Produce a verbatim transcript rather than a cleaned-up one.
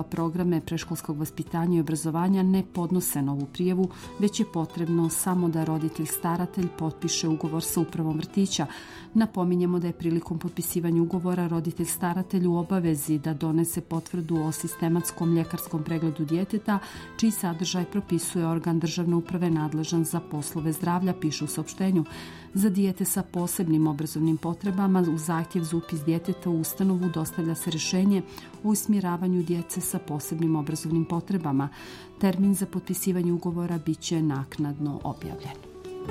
programe predškolskog vaspitanja i obrazovanja ne podnose novu prijavu, već je potrebno samo da roditelj-staratelj potpiše ugovor sa upravom vrtića. Napominjemo da je prilikom potpisivanja ugovora roditelj-staratelj u obavezi da donese potvrdu o sistematskom ljekarskom pregledu djeteta, čiji sadržaj propisuje organ državne uprave nadležan za poslove zdravlja, piše u saopštenju. Za dijete sa posebnim obrazovnim potrebama u zahtjev za upis djeteta u ustanovu dostavlja se rješenje o usmjeravanju djece sa posebnim obrazovnim potrebama. Termin za potpisivanje ugovora bit će naknadno objavljen.